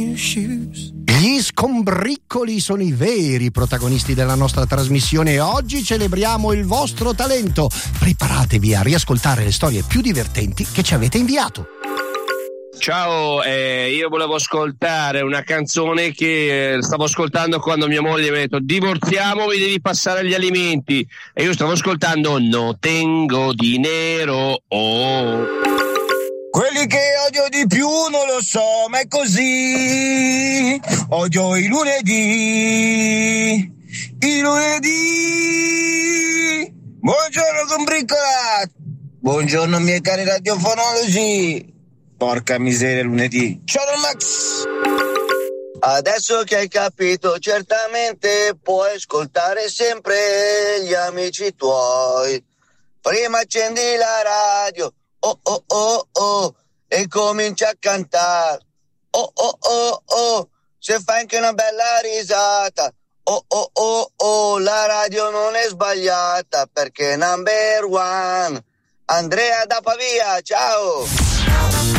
Gli scombriccoli sono i veri protagonisti della nostra trasmissione e oggi celebriamo il vostro talento. Preparatevi a riascoltare le storie più divertenti che ci avete inviato. Ciao, io volevo ascoltare una canzone che stavo ascoltando quando mia moglie mi ha detto divorziamo, mi devi passare gli alimenti, e io stavo ascoltando No tengo dinero, oh. Quelli che odio di più non lo so, ma è così. Odio i lunedì. Buongiorno combriccola. Buongiorno miei cari radiofonologi. Porca miseria, lunedì. Ciao Max. Adesso che hai capito, certamente puoi ascoltare sempre gli amici tuoi. Prima accendi la radio, oh oh oh oh, e comincia a cantare. Oh oh oh oh, se fai anche una bella risata. Oh oh oh oh, la radio non è sbagliata perché è number one. Andrea da Pavia, ciao!